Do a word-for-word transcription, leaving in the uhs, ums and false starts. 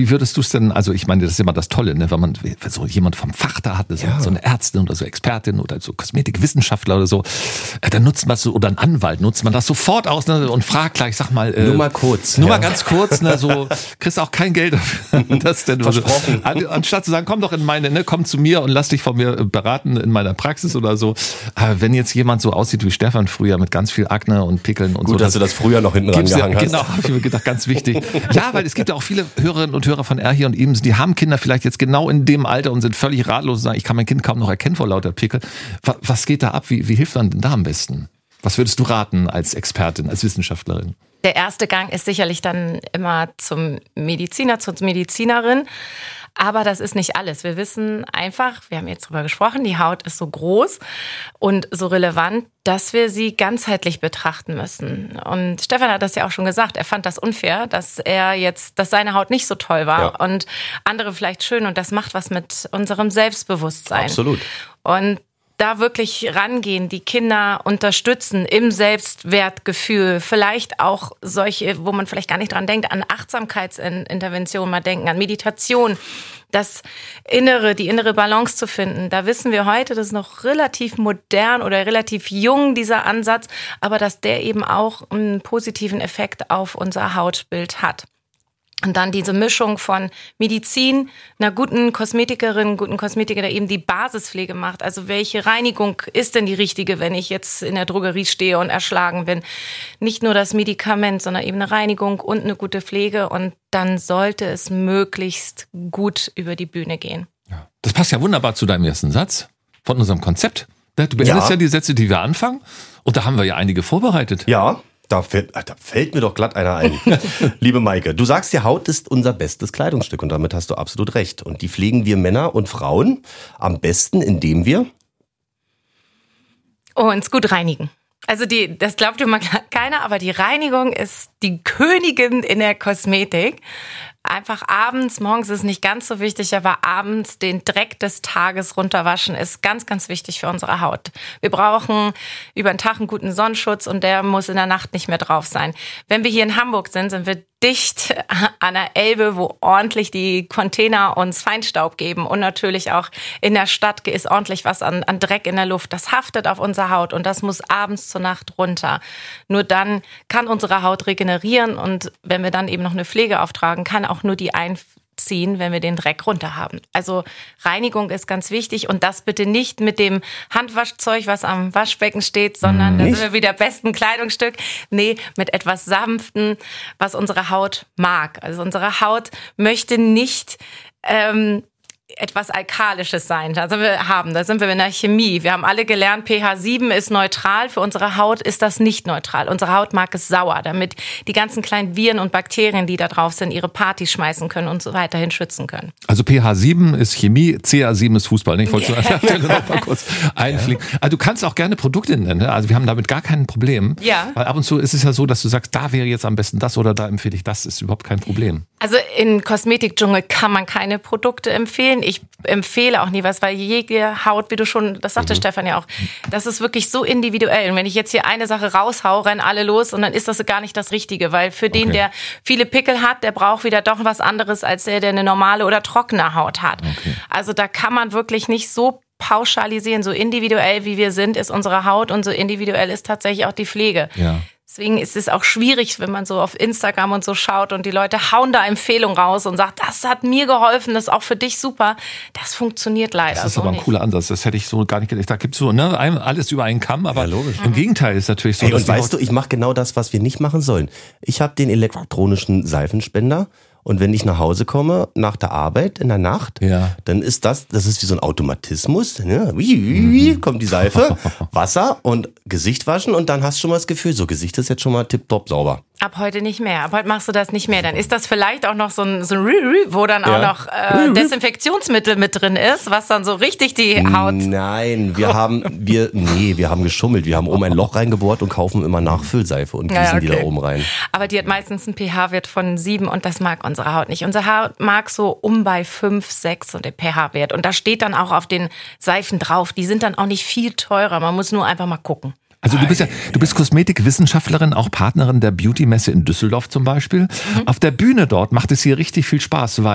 wie würdest du es denn, also ich meine, das ist immer das Tolle, ne, wenn man so jemand vom Fach da hat, so, ja. so eine Ärztin oder so Expertin oder so Kosmetikwissenschaftler oder so, dann nutzt man so, oder ein Anwalt, nutzt man das sofort aus, ne, und fragt gleich, sag mal, äh, nur mal kurz. Nur ja. mal ganz kurz, ne, so, kriegst auch kein Geld dafür. Das denn Versprochen. So, anstatt zu sagen, komm doch in meine, ne, komm zu mir und lass dich von mir beraten in meiner Praxis oder so. Aber wenn jetzt jemand so aussieht wie Stefan früher mit ganz viel Akne und Pickeln und Gut, so. dass du das früher noch hinten rangehangen ja, hast. Genau, habe ich mir gedacht, ganz wichtig. Ja, weil es gibt ja auch viele Hörerinnen und Hörer von R hier und Eames, die haben Kinder vielleicht jetzt genau in dem Alter und sind völlig ratlos und sagen, ich kann mein Kind kaum noch erkennen vor lauter Pickel. Was geht da ab? Wie, wie hilft man denn da am besten? Was würdest du raten als Expertin, als Wissenschaftlerin? Der erste Gang ist sicherlich dann immer zum Mediziner, zur Medizinerin. Aber das ist nicht alles. Wir wissen einfach, wir haben jetzt drüber gesprochen, die Haut ist so groß und so relevant, dass wir sie ganzheitlich betrachten müssen. Und Stefan hat das ja auch schon gesagt, er fand das unfair, dass er jetzt, dass seine Haut nicht so toll war ja. und andere vielleicht schön. Und das macht was mit unserem Selbstbewusstsein. Absolut. Und da wirklich rangehen, die Kinder unterstützen im Selbstwertgefühl, vielleicht auch solche, wo man vielleicht gar nicht dran denkt, an Achtsamkeitsinterventionen mal denken, an Meditation, das Innere, die innere Balance zu finden. Da wissen wir heute, das ist noch relativ modern oder relativ jung, dieser Ansatz, aber dass der eben auch einen positiven Effekt auf unser Hautbild hat. Und dann diese Mischung von Medizin, einer guten Kosmetikerin, guten Kosmetiker, der eben die Basispflege macht. Also welche Reinigung ist denn die richtige, wenn ich jetzt in der Drogerie stehe und erschlagen bin? Nicht nur das Medikament, sondern eben eine Reinigung und eine gute Pflege. Und dann sollte es möglichst gut über die Bühne gehen. Ja. Das passt ja wunderbar zu deinem ersten Satz von unserem Konzept. Du beendest ja, ja die Sätze, die wir anfangen. Und da haben wir ja einige vorbereitet. Ja. Da fällt, da fällt mir doch glatt einer ein. Liebe Maike, du sagst ja, Haut ist unser bestes Kleidungsstück und damit hast du absolut recht. Und die pflegen wir Männer und Frauen am besten, indem wir uns gut reinigen. Also die, das glaubt immer keiner, aber die Reinigung ist die Königin in der Kosmetik. Einfach abends, morgens ist nicht ganz so wichtig, aber abends den Dreck des Tages runterwaschen ist ganz, ganz wichtig für unsere Haut. Wir brauchen über den Tag einen guten Sonnenschutz und der muss in der Nacht nicht mehr drauf sein. Wenn wir hier in Hamburg sind, sind wir dicht an der Elbe, wo ordentlich die Container uns Feinstaub geben und natürlich auch in der Stadt ist ordentlich was an, an Dreck in der Luft. Das haftet auf unsere Haut und das muss abends zur Nacht runter. Nur dann kann unsere Haut regenerieren und wenn wir dann eben noch eine Pflege auftragen, kann auch nur die einziehen, wenn wir den Dreck runter haben. Also Reinigung ist ganz wichtig und das bitte nicht mit dem Handwaschzeug, was am Waschbecken steht, sondern nicht? da sind wir wieder besten Kleidungsstück. Nee, mit etwas Sanften, was unsere Haut mag. Also unsere Haut möchte nicht ähm, etwas Alkalisches sein. Da sind wir haben, da sind wir in der Chemie. Wir haben alle gelernt, pH sieben ist neutral. Für unsere Haut ist das nicht neutral. Unsere Haut mag es sauer, damit die ganzen kleinen Viren und Bakterien, die da drauf sind, ihre Party schmeißen können und so weiterhin schützen können. Also pH sieben ist Chemie, C A sieben ist Fußball. Ich wollte yeah. an noch mal kurz einfliegen. Also du kannst auch gerne Produkte nennen. Also wir haben damit gar kein Problem. Ja. Weil ab und zu ist es ja so, dass du sagst, da wäre jetzt am besten das oder da empfehle ich das. Ist überhaupt kein Problem. Also in Kosmetikdschungel kann man keine Produkte empfehlen. Ich empfehle auch nie was, weil jede Haut, wie du schon, das sagte mhm. Stefan ja auch, das ist wirklich so individuell. Und wenn ich jetzt hier eine Sache raushau, rennen alle los und dann ist das gar nicht das Richtige, weil für den, okay. der viele Pickel hat, der braucht wieder doch was anderes als der, der eine normale oder trockene Haut hat. Okay. Also da kann man wirklich nicht so pauschalisieren, so individuell wie wir sind, ist unsere Haut und so individuell ist tatsächlich auch die Pflege. Ja. Deswegen ist es auch schwierig, wenn man so auf Instagram und so schaut und die Leute hauen da Empfehlungen raus und sagt, das hat mir geholfen, das ist auch für dich super. Das funktioniert leider Das ist so aber ein nicht. cooler Ansatz. Das hätte ich so gar nicht gedacht. Da gibt's so ne, alles über einen Kamm, aber ja, logisch. im Gegenteil ist natürlich so. Ey, dass und weißt du, ich mache genau das, was wir nicht machen sollen. Ich habe den elektronischen Seifenspender. Und wenn ich nach Hause komme, nach der Arbeit, in der Nacht, ja. dann ist das, das ist wie so ein Automatismus. Ne? Wie, wie, wie, mhm. kommt die Seife, Wasser und Gesicht waschen und dann hast du schon mal das Gefühl, so Gesicht ist jetzt schon mal tipptopp sauber. Ab heute nicht mehr. Ab heute machst du das nicht mehr. Dann ist das vielleicht auch noch so ein, so ein wo dann auch Ja. noch äh, Desinfektionsmittel mit drin ist, was dann so richtig die Haut... Nein, wir haben, wir, nee, wir haben geschummelt. Wir haben oben ein Loch reingebohrt und kaufen immer Nachfüllseife und gießen Ja, okay. die da oben rein. Aber die hat meistens einen pH-Wert von sieben und das mag unsere Haut nicht. Unsere Haut mag so um bei fünf, sechs und den pH-Wert. Und da steht dann auch auf den Seifen drauf. Die sind dann auch nicht viel teurer. Man muss nur einfach mal gucken. Also du bist ja, du bist Kosmetikwissenschaftlerin, auch Partnerin der Beauty-Messe in Düsseldorf zum Beispiel. Mhm. Auf der Bühne dort macht es hier richtig viel Spaß, weil